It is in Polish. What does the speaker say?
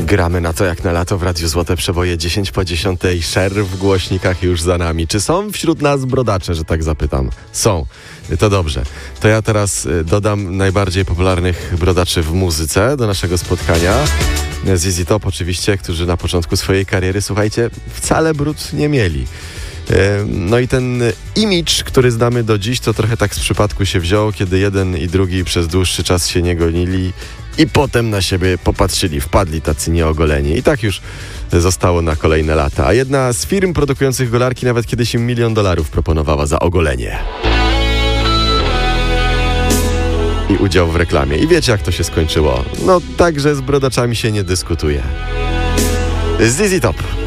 Gramy na to jak na lato w Radiu Złote Przeboje 10 po 10. Sher w głośnikach już za nami. Czy są wśród nas brodacze, że tak zapytam? Są. To dobrze. To ja teraz dodam najbardziej popularnych brodaczy w muzyce do naszego spotkania. ZZ Top oczywiście, którzy na początku swojej kariery, słuchajcie, wcale brud nie mieli. No i ten imidż, który znamy do dziś, to trochę tak z przypadku się wziął, kiedy jeden i drugi przez dłuższy czas się nie gonili i potem na siebie popatrzyli, wpadli tacy nieogoleni. I tak już zostało na kolejne lata. A jedna z firm produkujących golarki nawet kiedyś im $1 milion proponowała za ogolenie i udział w reklamie. I wiecie, jak to się skończyło? No tak, że z brodaczami się nie dyskutuje. ZZ Top.